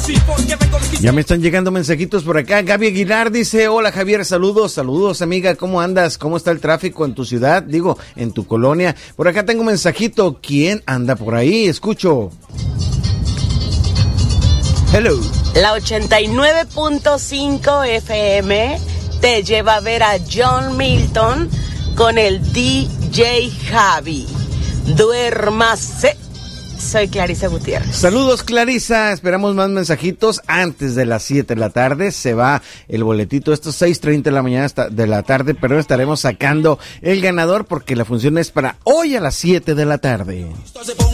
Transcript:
Ya me están llegando mensajitos por acá. Gaby Aguilar dice, hola Javier, saludos amiga, ¿cómo andas? ¿Cómo está el tráfico en tu ciudad? Digo, en tu colonia. Por acá tengo un mensajito. ¿Quién anda por ahí? Escucho. Hello. La 89.5 FM te lleva a ver a John Milton con el DJ Javi. Duérmase. Soy Clarisa Gutiérrez. Saludos, Clarisa. Esperamos más mensajitos antes de las 7 de la tarde. Se va el boletito. Esto es 6:30 de la mañana de la tarde, pero estaremos sacando el ganador porque la función es para hoy a las 7 de la tarde.